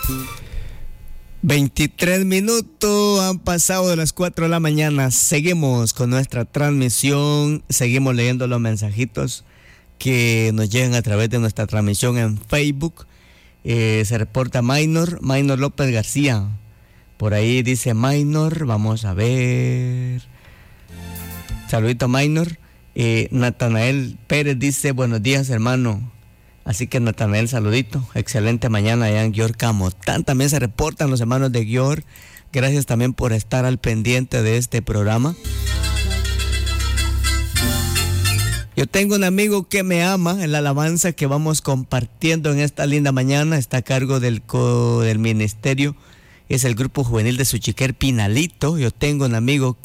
23 minutos han pasado de las 4 de la mañana. Seguimos con nuestra transmisión. Seguimos leyendo los mensajitos que nos llegan a través de nuestra transmisión en Facebook. Se reporta Maynor López García. Por ahí dice Maynor. Vamos a ver. Saludito Maynor. Natanael Pérez dice: buenos días, hermano. Así que Natanael, saludito. Excelente mañana allá en Guior Camotán. También se reportan los hermanos de Guior. Gracias también por estar al pendiente de este programa. Yo tengo un amigo que me ama en la alabanza que vamos compartiendo en esta linda mañana. Está a cargo del ministerio. Es el grupo juvenil de Suchiquer Pinalito. Yo tengo un amigo